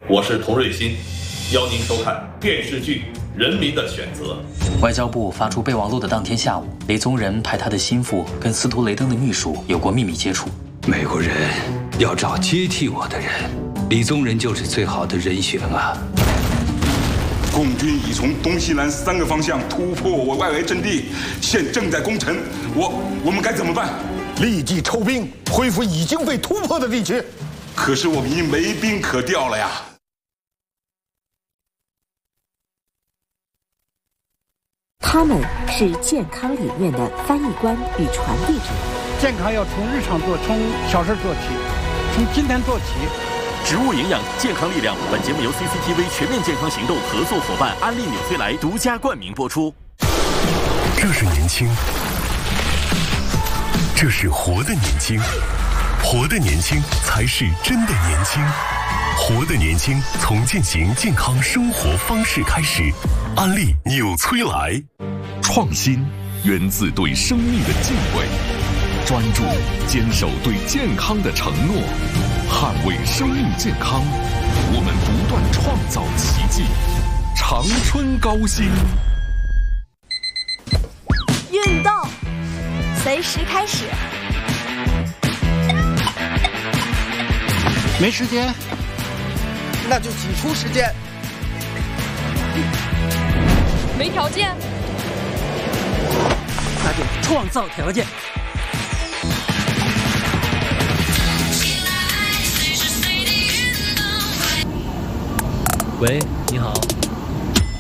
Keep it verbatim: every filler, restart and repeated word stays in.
我是童瑞欣，邀您收看电视剧《人民的选择》。 外交部发出备忘录的当天下午，李宗仁派他的心腹跟司徒雷登的秘书有过秘密接触。 美国人要找接替我的人，李宗仁就是最好的人选啊。 共军已从东西南三个方向突破我外围阵地，现正在攻城。我我们该怎么办？ 立即抽兵，恢复已经被突破的地区。 可是我们已经没兵可调了呀。 他们是健康理念的翻译官与传递者。 健康要从日常做，从小事做起，从今天做起。 植物营养，健康力量。本节目由 C C T V 全面健康行动合作伙伴安利纽崔莱独家冠名播出。 这是年轻，这是活的年轻，活的年轻才是真的年轻。活的年轻，从践行健康生活方式开始。安利纽崔莱。 创新源自对生命的敬畏，专注坚守对健康的承诺，捍卫生命健康，我们不断创造奇迹。长春高新。 运动随时开始。 没时间， 那就挤出时间。 没条件， 那就创造条件。 喂，你好。